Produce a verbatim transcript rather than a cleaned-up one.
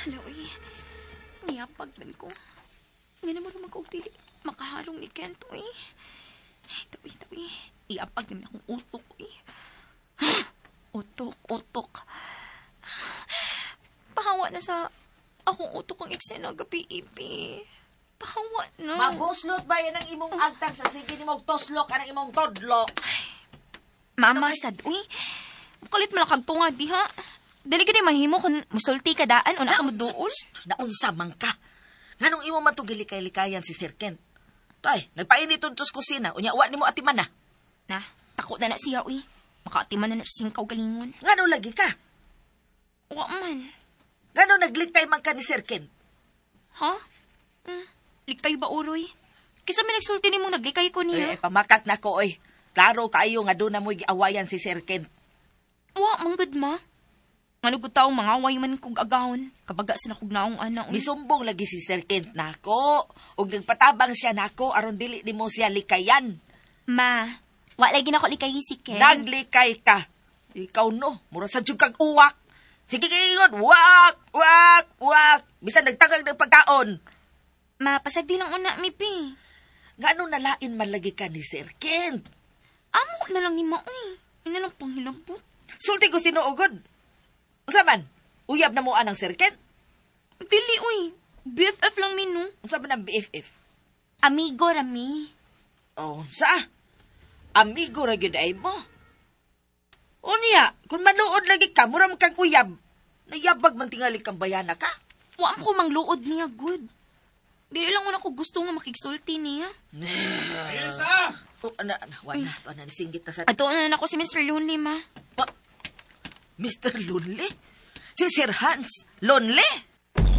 Hala, uy. Niyapag man ko. Nga naman naman ko dili makahalong ni Kent, uy. Ito, ito, uy. Iapag naman akong utok, uy. Utok, utok. Pahawa na sa akong utok ang eksena gabi, ipi. Pahawa na. Mabuslot ba yan ang imong agtang sa sige ni mong toslok ang imong todlok? Mama, sad, uy. Kalit man ang kagtunga, di ha? Dali ka di mahimo kung musulti ka daan o nakamuduol. Naunsa man ka. Nganong imo matugili-kay-likayan si Sir Kent? Tay, nagpainit tuntos kusina. Unya, uwa ni mo atiman na. Na, takot na na siya, uy. Makaatiman na na siya singkaw galingon. Nganong lagi ka? Uwa man. Nganong naglikay man ka ni Sir Kent? Ha? Hmm, likay ba, uroy? Kisa may nagsulti ni mong naglikay ko niya. Eh, pamakak na ko, oy. Klaro kaayo nga doon na mo'y giawayan si Sir Kent. Uwa, manggod ma. Ano ko taong mga away man kong agahon. Kabaga sa nakog naong anak. Misumbong lagi si Sir Kent nako. Ug nagpatabang siya nako aron dili ni mo siya likayan. Ma, wa lagi na ko likay si Ken. Naglikay ka. Ikaw no, mura sa jud kag uwak. Sige kayon, wak, wak, wak. Bisan nagtagag ng pagkaon. Ma, pasagdi lang una, mipi. Ngano nalain man lagi ka ni Sir Kent? Amo na lang ni ma, uy. Ina lang panghilabot. Sulti ko sinuugod. Unsa man? Uyab na mo anang Sir Kent? Dili, uy. B F F lang minu. Unsa man ang B F F? Amigo, Rami. Oh, sa? Amigo ra gyud ay mo. Unya, kung manuod lagi ka, mura man kang uyab. Nayabag man tingali kang bayana ka. Wa ko mangluod niya, good. Dili lang una ko gusto nga makigsulti niya. Elsa! Oh, ana, ana, wala. Ito, ana, nasinggit na sa... Ato na na ko si Mister Lonely, ma. Ah, Mister Lonely? Si Sir Hans? Lonely?